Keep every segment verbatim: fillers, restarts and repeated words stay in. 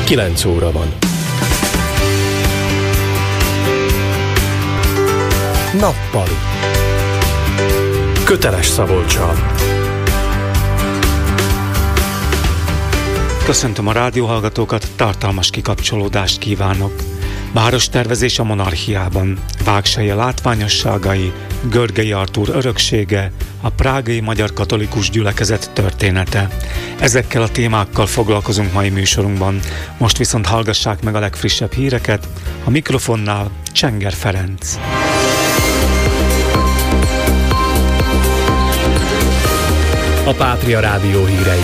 kilenc óra van. Nappali. Köteles Szabolccsal. Köszöntöm a rádióhallgatókat, tartalmas kikapcsolódást kívánok. Várostervezés a monarchiában, Vágselye látványosságai, Görgei Artúr öröksége, a prágai magyar katolikus gyülekezet története. Ezekkel a témákkal foglalkozunk mai műsorunkban. Most viszont hallgassák meg a legfrissebb híreket, a mikrofonnál Csenger Ferenc. A Pátria Rádió hírei.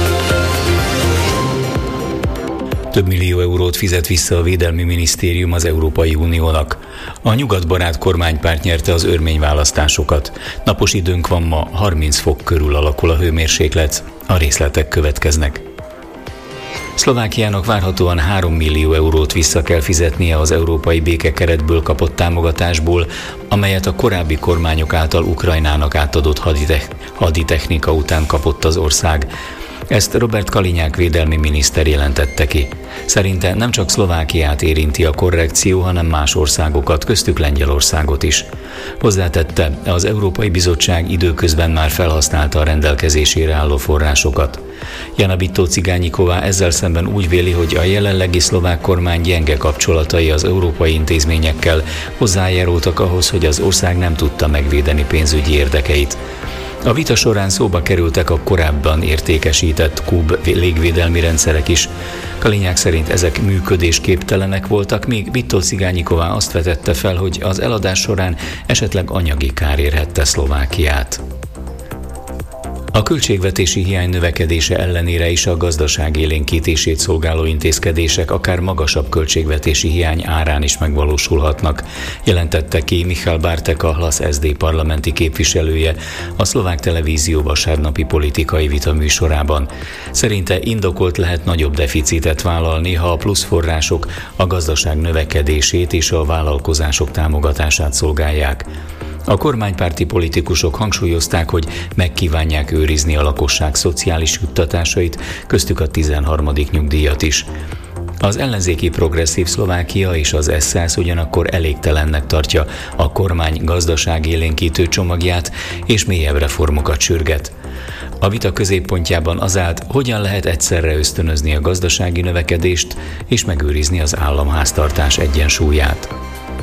Több millió eurót fizet vissza a Védelmi Minisztérium az Európai Uniónak. A nyugatbarát kormánypárt nyerte az örményválasztásokat. Napos időnk van ma, harminc fok körül alakul a hőmérséklet. A részletek következnek. Szlovákiának várhatóan három millió eurót vissza kell fizetnie az európai békekeretből kapott támogatásból, amelyet a korábbi kormányok által Ukrajnának átadott hadite- haditechnika után kapott az ország. Ezt Robert Kalinyák védelmi miniszter jelentette ki. Szerinte nem csak Szlovákiát érinti a korrekció, hanem más országokat, köztük Lengyelországot is. Hozzátette, az Európai Bizottság időközben már felhasználta a rendelkezésére álló forrásokat. Jana Bittó-Cigányiková ezzel szemben úgy véli, hogy a jelenlegi szlovák kormány gyenge kapcsolatai az európai intézményekkel hozzájárultak ahhoz, hogy az ország nem tudta megvédeni pénzügyi érdekeit. A vita során szóba kerültek a korábban értékesített Kub légvédelmi rendszerek is. Kalinyák szerint ezek működésképtelenek voltak, míg Bittó-Cigányiková azt vetette fel, hogy az eladás során esetleg anyagi kár érhette Szlovákiát. A költségvetési hiány növekedése ellenére is a gazdaság élénkítését szolgáló intézkedések akár magasabb költségvetési hiány árán is megvalósulhatnak, jelentette ki Michal Bartek, a Hlas es zé dé parlamenti képviselője a szlovák televízió vasárnapi politikai vita műsorában. Szerinte indokolt lehet nagyobb deficitet vállalni, ha a plusz források a gazdaság növekedését és a vállalkozások támogatását szolgálják. A kormánypárti politikusok hangsúlyozták, hogy megkívánják őrizni a lakosság szociális juttatásait, köztük a tizenharmadik nyugdíjat is. Az ellenzéki Progresszív Szlovákia és az es zé á es ugyanakkor elégtelennek tartja a kormány gazdaságélénkítő csomagját, és mélyebb reformokat sürget. A vita középpontjában az állt, hogyan lehet egyszerre ösztönözni a gazdasági növekedést és megőrizni az államháztartás egyensúlyát.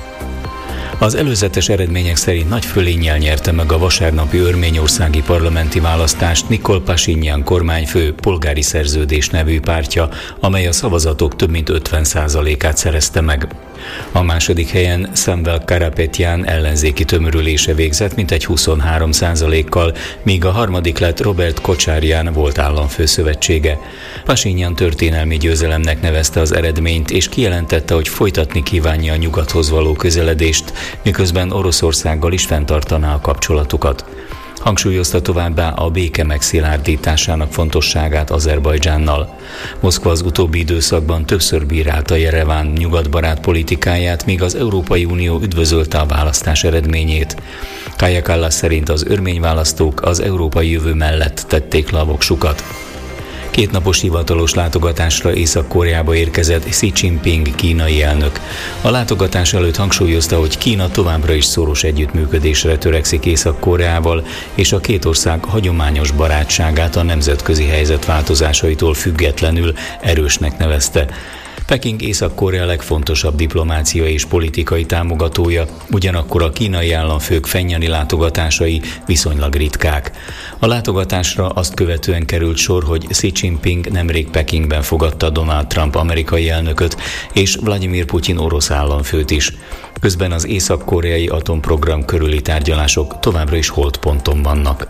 Az előzetes eredmények szerint nagy fölénnyel nyerte meg a vasárnapi örményországi parlamenti választást Nikol Pashinyan kormányfő Polgári Szerződés nevű pártja, amely a szavazatok több mint ötven százalékát szerezte meg. A második helyen Samvel Karapetyan ellenzéki tömörülése végzett mintegy huszonhárom százalékkal, míg a harmadik lett Robert Kocsárján volt államfő szövetsége. Pashinyan történelmi győzelemnek nevezte az eredményt, és kijelentette, hogy folytatni kívánja a nyugathoz való közeledést, miközben Oroszországgal is fenntartaná a kapcsolatokat. Hangsúlyozta továbbá a béke megszilárdításának fontosságát Azerbajdzsánnal. Moszkva az utóbbi időszakban többször bírálta Jereván nyugatbarát politikáját, míg az Európai Unió üdvözölte a választás eredményét. Kaja Kallas szerint az örményválasztók az európai jövő mellett tették le a voksukat. Kétnapos hivatalos látogatásra Észak-Koreába érkezett Xi Jinping kínai elnök. A látogatás előtt hangsúlyozta, hogy Kína továbbra is szoros együttműködésre törekszik Észak-Koreával, és a két ország hagyományos barátságát a nemzetközi helyzet változásaitól függetlenül erősnek nevezte. Peking Észak-Korea legfontosabb diplomáciai és politikai támogatója, ugyanakkor a kínai államfők fennyani látogatásai viszonylag ritkák. A látogatásra azt követően került sor, hogy Xi Jinping nemrég Pekingben fogadta Donald Trump amerikai elnököt és Vladimir Putyin orosz államfőt is. Közben az észak-koreai atomprogram körüli tárgyalások továbbra is holdponton vannak.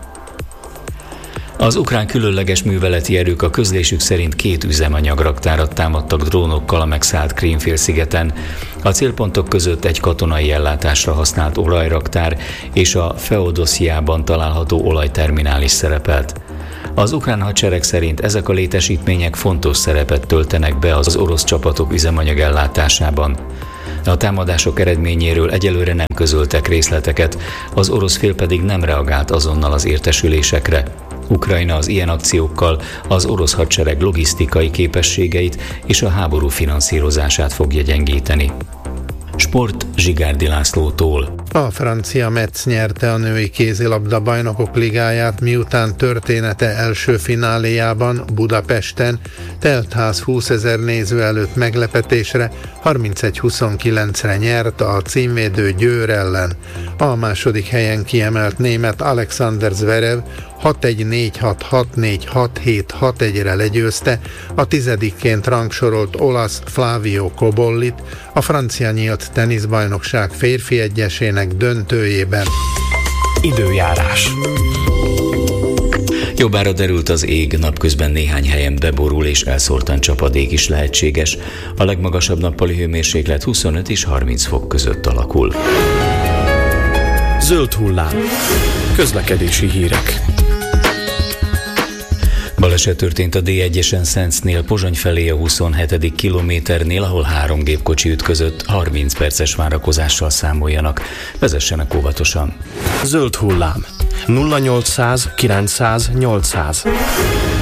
Az ukrán különleges műveleti erők a közlésük szerint két üzemanyagraktárat támadtak drónokkal a megszállt Krím-félszigeten. A célpontok között egy katonai ellátásra használt olajraktár és a Feodosziában található olajterminál is szerepelt. Az ukrán hadsereg szerint ezek a létesítmények fontos szerepet töltenek be az orosz csapatok üzemanyag ellátásában. A támadások eredményéről egyelőre nem közöltek részleteket, az orosz fél pedig nem reagált azonnal az értesülésekre. Ukrajna az ilyen akciókkal az orosz hadsereg logisztikai képességeit és a háború finanszírozását fogja gyengíteni. Sport Zsigárdi Lászlótól. A francia Metz nyerte a női kézilabda bajnokok ligáját, miután története első fináléjában Budapesten teltház húszezer néző előtt meglepetésre harmincegy huszonkilencre nyert a címvédő Győr ellen. A második helyen kiemelt német Alexander Zverev hat egy négy hat hat négy hat hét hat egyre legyőzte a tizedikként rangsorolt olasz Flavio Cobollit a francia nyílt teniszbajnokság férfi egyesének döntőjében. Időjárás. Jobbára derült az ég, napközben néhány helyen beborul és elszórtan csapadék is lehetséges. A legmagasabb nappali hőmérséklet huszonöt és harminc fok között alakul. Zöld hullám. Közlekedési hírek. Baleset történt a dé egyesen Szencnél, Pozsony felé a huszonhetedik kilométernél, ahol három gépkocsi ütközött, harminc perces várakozással számoljanak. Vezessenek óvatosan. Zöld hullám. nulla nyolcszáz kilencszáz nyolcszáz.